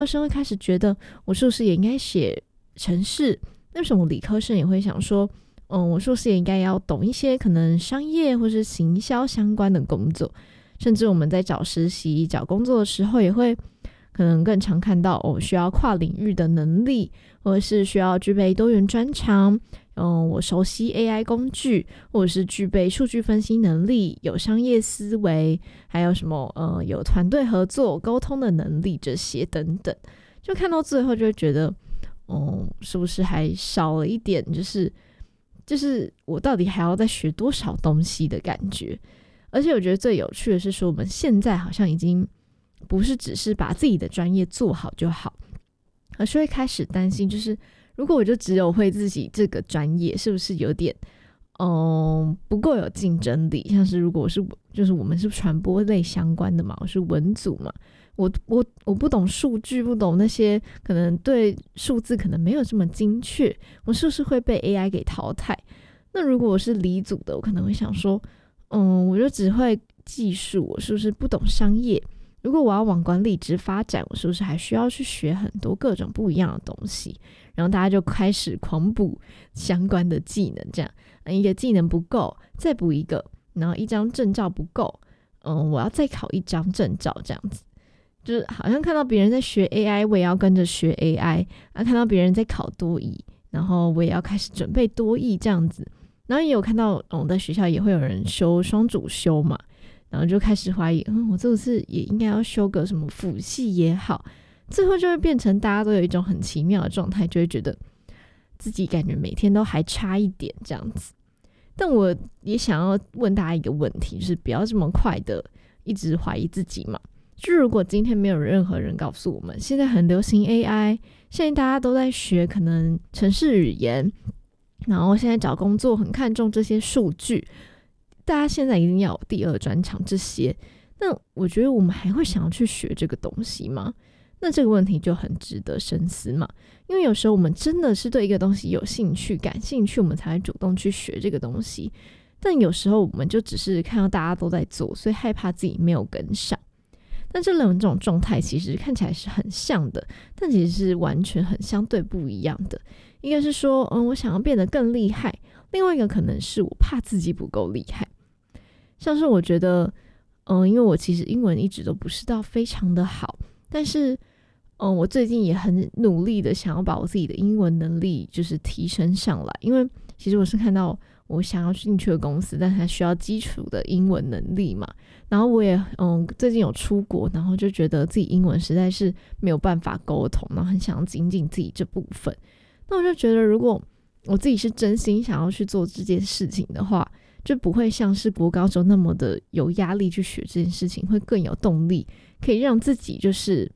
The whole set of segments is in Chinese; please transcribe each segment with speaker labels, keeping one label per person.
Speaker 1: 生会开始觉得我硕士也应该写程式，那为什么理科生也会想说我硕士也应该要懂一些可能商业或是行销相关的工作，甚至我们在找实习找工作的时候也会可能更常看到需要跨领域的能力，或者是需要具备多元专长，我熟悉 AI 工具，或者是具备数据分析能力，有商业思维，还有什么有团队合作沟通的能力，这些等等，就看到最后就会觉得是不是还少了一点，就是我到底还要再学多少东西的感觉。而且我觉得最有趣的是说，我们现在好像已经不是只是把自己的专业做好就好，而是会开始担心，就是如果我就只有会自己这个专业，是不是有点不够有竞争力？像是如果就是我们是传播类相关的嘛，我是文组嘛，我不懂数据，不懂那些可能对数字可能没有这么精确，我是不是会被 AI 给淘汰？那如果我是理组的，我可能会想说我就只会技术，我是不是不懂商业？如果我要往管理职发展，我是不是还需要去学很多各种不一样的东西？然后大家就开始狂补相关的技能，这样一个技能不够再补一个，然后一张证照不够我要再考一张证照，这样子就是好像看到别人在学 AI 我也要跟着学 AI 看到别人在考多益，然后我也要开始准备多益这样子。然后也有看到在学校也会有人修双主修嘛，然后就开始怀疑我这次也应该要修个什么辅系也好，最后就会变成大家都有一种很奇妙的状态，就会觉得自己感觉每天都还差一点这样子。但我也想要问大家一个问题，就是不要这么快的一直怀疑自己嘛。就如果今天没有任何人告诉我们现在很流行 AI， 现在大家都在学可能程式语言，然后现在找工作很看重这些数据，大家现在一定要有第二专长这些，那我觉得我们还会想要去学这个东西吗？那这个问题就很值得深思嘛。因为有时候我们真的是对一个东西有兴趣感兴趣，我们才会主动去学这个东西，但有时候我们就只是看到大家都在做，所以害怕自己没有跟上。但这两种状态其实看起来是很像的，但其实是完全很相对不一样的。一个是说我想要变得更厉害，另外一个可能是我怕自己不够厉害。像是我觉得因为我其实英文一直都不是到非常的好，但是我最近也很努力的想要把我自己的英文能力就是提升上来。因为其实我是看到我想要进去的公司，但它需要基础的英文能力嘛，然后我也最近有出国，然后就觉得自己英文实在是没有办法沟通，然后很想要精进自己这部分。那我就觉得如果我自己是真心想要去做这件事情的话，就不会像是国高中那么的有压力去学这件事情，会更有动力，可以让自己就是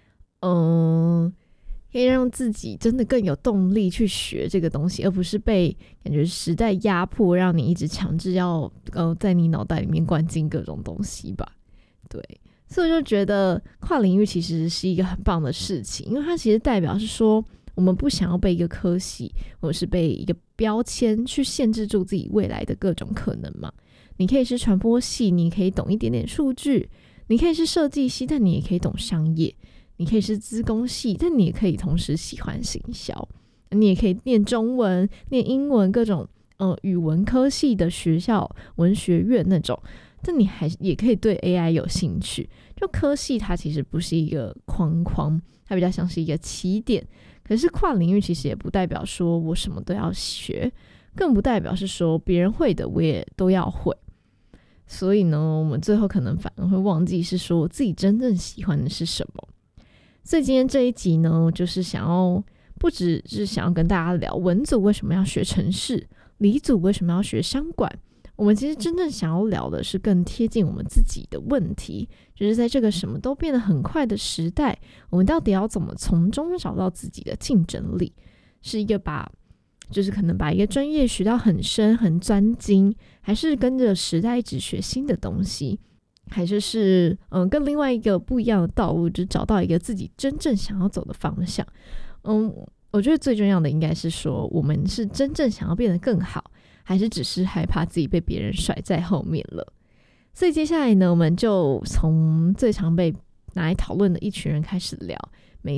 Speaker 1: 可以让自己真的更有动力去学这个东西，而不是被感觉时代压迫，让你一直强制要在你脑袋里面灌进各种东西吧。对，所以我就觉得跨领域其实是一个很棒的事情，因为它其实代表是说我们不想要被一个科系或者是被一个标签去限制住自己未来的各种可能嘛。你可以是传播系，你可以懂一点点数据；你可以是设计系，但你也可以懂商业；你可以是资工系，但你也可以同时喜欢行销；你也可以念中文、念英文，各种语文科系的学校、文学院那种。但你也可以对 AI 有兴趣。就科系它其实不是一个框框，它比较像是一个起点。可是跨领域其实也不代表说我什么都要学，更不代表是说别人会的我也都要会。所以呢，我们最后可能反而会忘记是说自己真正喜欢的是什么。所以今天这一集呢，就是不只是想要跟大家聊文组为什么要学程式，理组为什么要学商管。我们其实真正想要聊的是更贴近我们自己的问题，就是在这个什么都变得很快的时代，我们到底要怎么从中找到自己的竞争力？是一个就是可能把一个专业学到很深很专精，还是跟着时代一直学新的东西，还是跟另外一个不一样的道路，就找到一个自己真正想要走的方向。我觉得最重要的应该是说，我们是真正想要变得更好，还是只是害怕自己被别人甩在后面了。所以接下来呢，我们就从最常被拿来讨论的一群人开始聊。